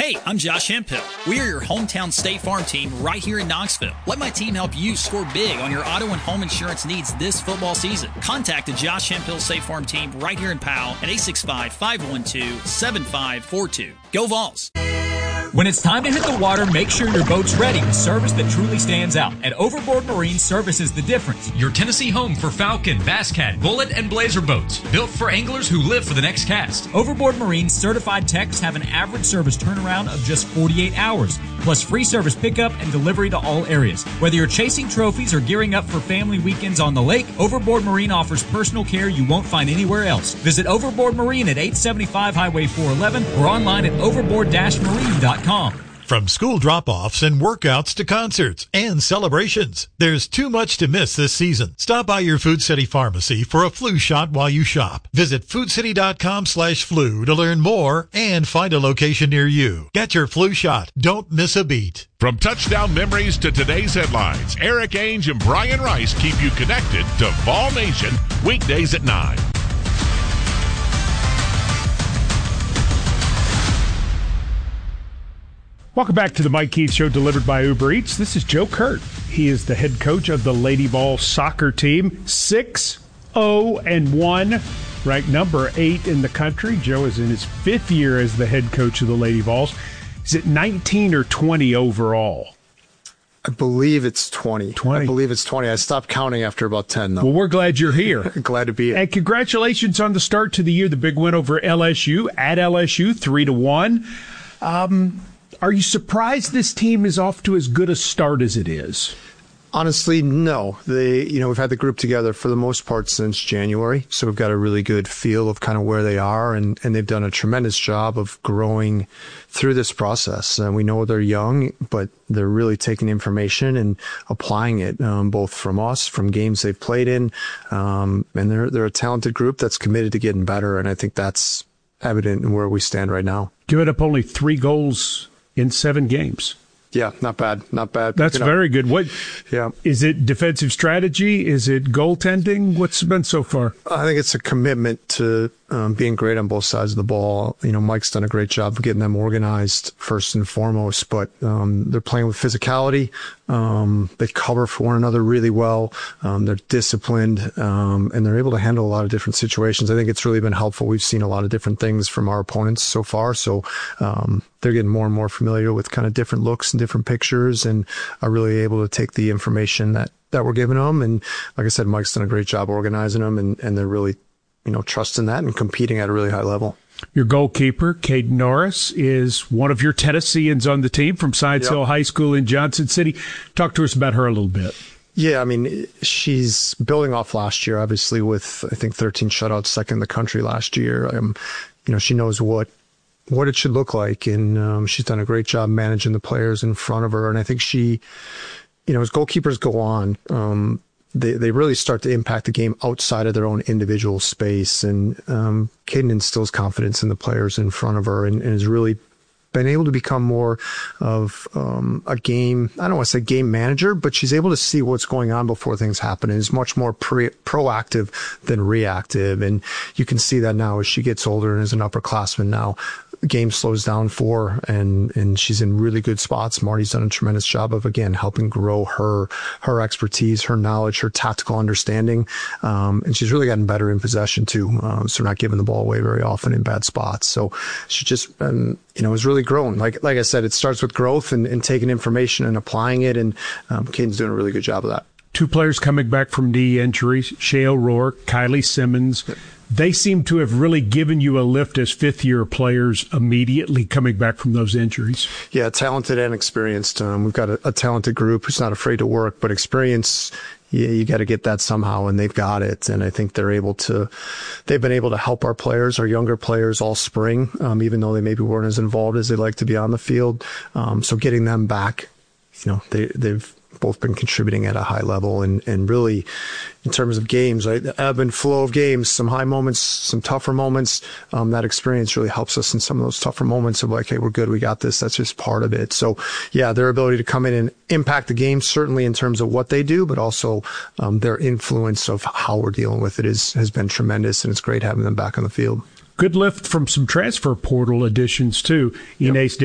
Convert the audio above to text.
Hey, I'm Josh Hemphill. We are your hometown State Farm team right here in Knoxville. Let my team help you score big on your auto and home insurance needs this football season. Contact the Josh Hemphill State Farm team right here in Powell at 865-512-7542. Go Vols! When it's time to hit the water, make sure your boat's ready with service that truly stands out. At Overboard Marine, service is the difference. Your Tennessee home for Falcon, Bass Cat, Bullet, and Blazer boats. Built for anglers who live for the next cast. Overboard Marine certified techs have an average service turnaround of just 48 hours, plus free service pickup and delivery to all areas. Whether you're chasing trophies or gearing up for family weekends on the lake, Overboard Marine offers personal care you won't find anywhere else. Visit Overboard Marine at 875 Highway 411 or online at overboard-marine.com. From school drop-offs and workouts to concerts and celebrations, there's too much to miss this season. Stop by your Food City Pharmacy for a flu shot while you shop. Visit foodcity.com/flu to learn more and find a location near you. Get your flu shot. Don't miss a beat. From touchdown memories to today's headlines, Eric Ainge and Brian Rice keep you connected to Vol Nation weekdays at 9. Welcome back to the Mike Keith Show, delivered by Uber Eats. This is Joe Kurt. He is the head coach of the Lady Vols soccer team, 6-0-1, ranked number 8 in the country. Joe is in his 5th year as the head coach of the Lady Vols. Is it 19 or 20 overall? I believe it's 20. 20. I believe it's 20. I stopped counting after about 10, though. Well, we're glad you're here. Glad to be here. And congratulations on the start to the year, the big win over LSU, at LSU, 3-1. Are you surprised this team is off to as good a start as it is? Honestly, no. We've had the group together for the most part since January, so we've got a really good feel of kind of where they are, and they've done a tremendous job of growing through this process. And we know they're young, but they're really taking information and applying it, both from us, from games they've played in, and they're a talented group that's committed to getting better, and I think that's evident in where we stand right now. Giving up only 3 goals in 7 games. Yeah, not bad. Not bad. That's very good. What? Yeah. Is it defensive strategy? Is it goaltending? What's been so far? I think it's a commitment to being great on both sides of the ball. Mike's done a great job of getting them organized first and foremost, but they're playing with physicality. They cover for one another really well. They're disciplined, and they're able to handle a lot of different situations. I think it's really been helpful. We've seen a lot of different things from our opponents so far, so they're getting more and more familiar with kind of different looks and different pictures, and are really able to take the information that we're giving them. And like I said, Mike's done a great job organizing them, and they're really trusting that and competing at a really high level. Your goalkeeper, Caden Norris, is one of your Tennesseans on the team from Science Hill High School in Johnson City. Talk to us about her a little bit. Yeah, she's building off last year, obviously, with, I think, 13 shutouts, second in the country last year. She knows what it should look like, and she's done a great job managing the players in front of her. And I think she, as goalkeepers go on, they really start to impact the game outside of their own individual space. And Caden instills confidence in the players in front of her, and has really been able to become more of a game, I don't want to say game manager, but she's able to see what's going on before things happen, and is much more proactive than reactive. And you can see that now as she gets older and is an upperclassman now. The game slows down for her, and she's in really good spots. Marty's done a tremendous job of, again, helping grow her expertise, her knowledge, her tactical understanding. And she's really gotten better in possession too. So not giving the ball away very often in bad spots. So she just, has really grown. Like I said, it starts with growth and taking information and applying it. And Caden's doing a really good job of that. 2 players coming back from knee injuries, Shea O'Rourke, Kylie Simmons. They seem to have really given you a lift as 5th-year players immediately coming back from those injuries. Yeah, talented and experienced. We've got a talented group who's not afraid to work, but experience, you got to get that somehow, and they've got it. And I think they've been able to help our players, our younger players, all spring, even though they maybe weren't as involved as they'd like to be on the field. So getting them back, they've both been contributing at a high level, and really in terms of games, right, the ebb and flow of games, some high moments, some tougher moments, that experience really helps us in some of those tougher moments of like, hey, we're good, we got this. That's just part of it. So yeah, their ability to come in and impact the game, certainly in terms of what they do, but also their influence of how we're dealing with it has been tremendous, and it's great having them back on the field. Good lift from some transfer portal additions too. Inez